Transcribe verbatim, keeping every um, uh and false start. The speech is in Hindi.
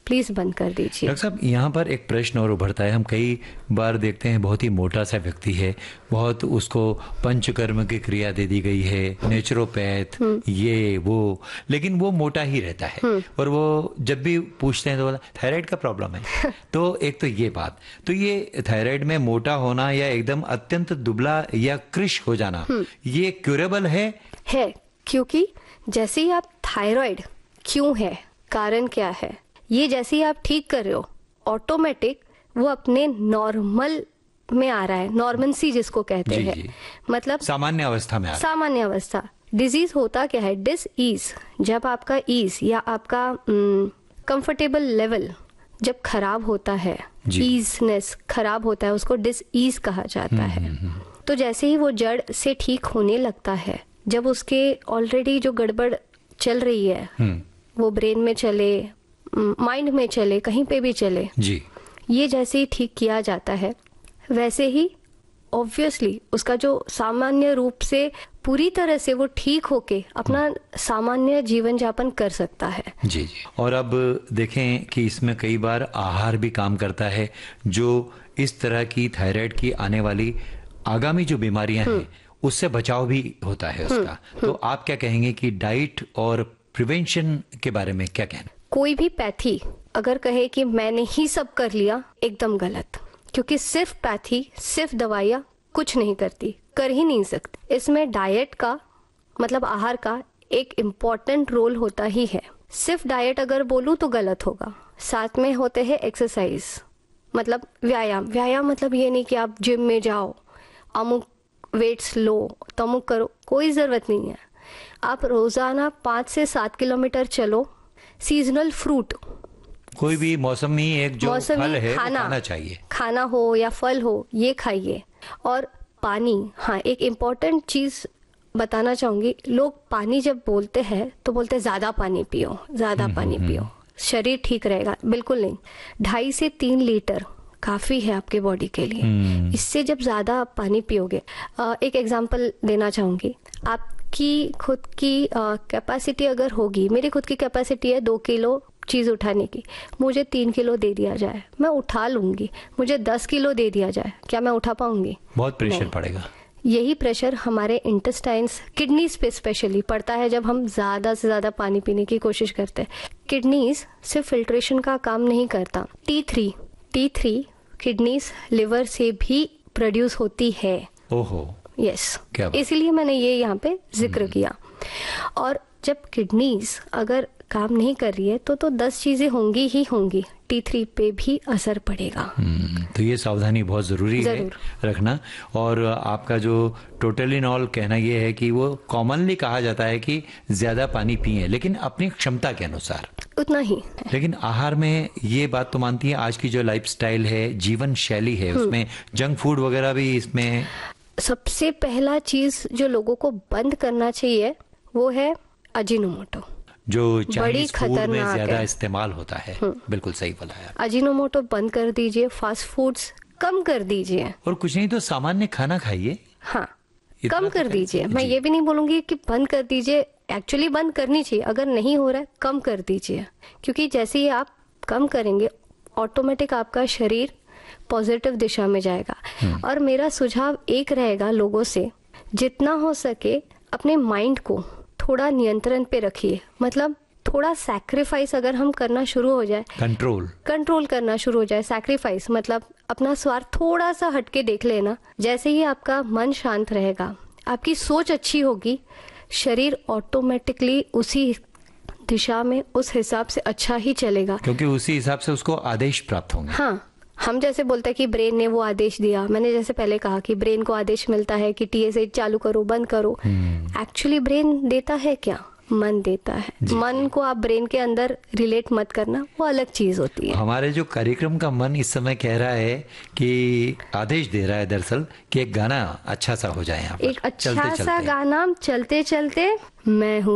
प्लीज बंद कर दीजिए। डॉक्टर साहब, यहाँ पर एक प्रश्न और उभरता है। हम कई बार देखते हैं बहुत ही मोटा सा व्यक्ति है, बहुत उसको पंचकर्म की क्रिया दे दी गई है, नेचुरोपैथ ये वो, लेकिन वो मोटा ही रहता है। और वो जब भी पूछते हैं तो बोला थायराइड का प्रॉब्लम है। तो एक तो ये बात, तो ये थायराइड में मोटा होना या एकदम अत्यंत दुबला या कृश हो जाना, ये क्यूरेबल है? है, क्योंकि जैसे ही आप थायराइड क्यों है, कारण क्या है, ये जैसे ही आप ठीक कर रहे हो, ऑटोमेटिक वो अपने नॉर्मल में आ रहा है, नॉर्मल जिसको कहते जी, हैं, जी। मतलब सामान्य अवस्था में आ रहा है। सामान्य अवस्था। डिजीज होता क्या है, डिस ईज, जब आपका ईज या आपका कंफर्टेबल लेवल जब खराब होता है, ईजनेस खराब होता है, उसको डिस ईज कहा जाता है। तो जैसे ही वो जड़ से ठीक होने लगता है, जब उसके ऑलरेडी जो गड़बड़ चल रही है, वो ब्रेन में चले, माइंड में चले, कहीं पे भी चले जी, ये जैसे ही ठीक किया जाता है, वैसे ही ऑब्वियसली उसका जो सामान्य रूप से पूरी तरह से वो ठीक होके अपना सामान्य जीवन यापन कर सकता है। जी जी। और अब देखें कि इसमें कई बार आहार भी काम करता है, जो इस तरह की थायराइड की आने वाली आगामी जो बीमारियां हैं उससे बचाव भी होता है उसका। तो आप क्या कहेंगे कि डाइट और प्रिवेंशन के बारे में क्या कहना? कोई भी पैथी अगर कहे कि मैंने ही सब कर लिया, एकदम गलत। क्योंकि सिर्फ पैथी, सिर्फ दवाइयाँ कुछ नहीं करती, कर ही नहीं सकती। इसमें डाइट का मतलब आहार का एक इम्पॉर्टेंट रोल होता ही है। सिर्फ डाइट अगर बोलूं तो गलत होगा। साथ में होते हैं एक्सरसाइज, मतलब व्यायाम। व्यायाम मतलब ये नहीं कि आप जिम में जाओ, अमुक वेट्स लो, तमुक करो, कोई जरूरत नहीं है। आप रोजाना पाँच से सात किलोमीटर चलो, सीजनल फ्रूट, कोई भी मौसमी एक जो फल है खाना, वो खाना चाहिए, खाना हो या फल हो, ये खाइए। और पानी, हाँ एक इम्पॉर्टेंट चीज बताना चाहूंगी, लोग पानी जब बोलते हैं तो बोलते हैं ज्यादा पानी पियो, ज्यादा पानी पियो, शरीर ठीक रहेगा। बिल्कुल नहीं, ढाई से तीन लीटर काफी है आपके बॉडी के लिए। इससे जब ज्यादा आप पानी पियोगे, एक एग्जांपल देना चाहूंगी, आपकी खुद की कैपेसिटी अगर होगी, मेरी खुद की कैपेसिटी है दो किलो चीज उठाने की, मुझे तीन किलो दे दिया जाए मैं उठा लूंगी, मुझे दस किलो दे दिया जाए, क्या मैं उठा पाऊंगी? बहुत प्रेशर पड़ेगा। यही प्रेशर हमारे इंटेस्टाइन्स, किडनीज पे स्पेशली पड़ता है जब हम ज्यादा से ज्यादा पानी पीने की कोशिश करते हैं। किडनीज सिर्फ फिल्ट्रेशन का काम नहीं करता, T three T three kidneys liver से भी प्रोड्यूस होती है। ओहो, यस, इसीलिए मैंने ये यहाँ पे जिक्र किया। और जब किडनीज अगर काम नहीं कर रही है तो तो दस चीजें होंगी ही होंगी, टी थ्री पे भी असर पड़ेगा। तो ये सावधानी बहुत जरूरी है रखना। और आपका जो टोटल इन ऑल कहना ये है कि वो कॉमनली कहा जाता है कि ज्यादा पानी पिए, लेकिन अपनी क्षमता के अनुसार उतना ही। लेकिन आहार में ये बात तो मानती है, आज की जो लाइफस्टाइल है, जीवन शैली है, उसमें जंक फूड वगैरह भी इसमें। सबसे पहला चीज जो लोगों को बंद करना चाहिए वो है अजीनोमोटो, जो चाइनीज फूड में ज्यादा इस्तेमाल होता है। बिल्कुल सही बोला है। अजीनोमोटो बंद कर दीजिए, फास्ट फूड्स कम कर दीजिए, और कुछ नहीं तो सामान्य खाना खाइए। हाँ, कम कर दीजिए। मैं ये भी नहीं बोलूंगी कि बंद कर दीजिए, एक्चुअली बंद करनी चाहिए। अगर नहीं हो रहा है कम कर दीजिए, क्योंकि जैसे ही आप कम करेंगे ऑटोमेटिक आपका शरीर पॉजिटिव दिशा में जाएगा। और मेरा सुझाव एक रहेगा लोगों से, जितना हो सके अपने माइंड को थोड़ा नियंत्रण पे रखिए। मतलब थोड़ा सैक्रिफाइस अगर हम करना शुरू हो जाए, कंट्रोल कंट्रोल करना शुरू हो जाए, सैक्रिफाइस मतलब अपना स्वार्थ थोड़ा सा हटके देख लेना। जैसे ही आपका मन शांत रहेगा, आपकी सोच अच्छी होगी, शरीर ऑटोमेटिकली उसी दिशा में उस हिसाब से अच्छा ही चलेगा, क्योंकि उसी हिसाब से उसको आदेश प्राप्त होंगे। हाँ, हम जैसे बोलते हैं कि ब्रेन ने वो आदेश दिया, मैंने जैसे पहले कहा कि ब्रेन को आदेश मिलता है कि टीएसएच चालू करो, बंद करो। एक्चुअली ब्रेन देता है क्या? मन देता है। मन को आप ब्रेन के अंदर रिलेट मत करना, वो अलग चीज होती है। हमारे जो कार्यक्रम का मन इस समय कह रहा है कि आदेश दे रहा है दरअसल कि एक गाना अच्छा सा हो जाए यहाँ पर। एक अच्छा सा गाना चलते चलते मैं हूँ